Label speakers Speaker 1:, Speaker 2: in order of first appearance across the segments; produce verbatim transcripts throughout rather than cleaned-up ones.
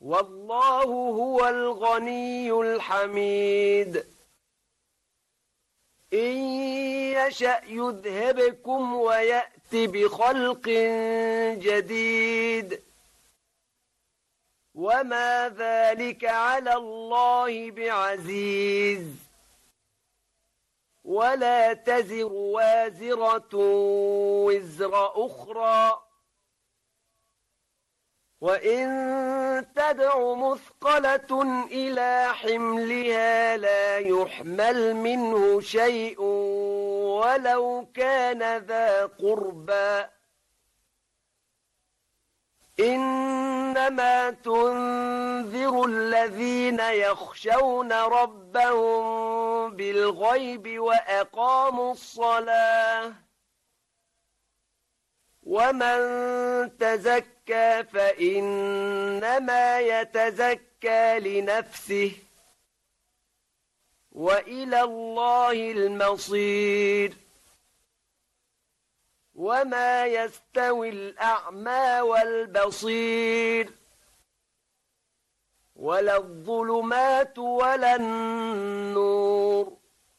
Speaker 1: والله هو الغني الحميد. إن يشأ يذهبكم ويأت بخلق جديد وما ذلك على الله بعزيز. ولا تزر وازرة وزر أخرى وإن تدع مثقلة إلى حملها لا يحمل منه شيء ولو كان ذا قربى إنما تنذر الذين يخشون ربهم بالغيب وأقاموا الصلاة ومن تزكى فإنما يتزكى لنفسه وإلى الله المصير. وما يستوي الأعمى والبصير ولا الظلمات ولا النور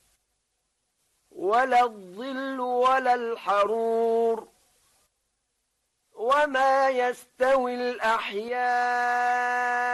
Speaker 1: ولا الظل ولا الحرور وما يستوي الأحياء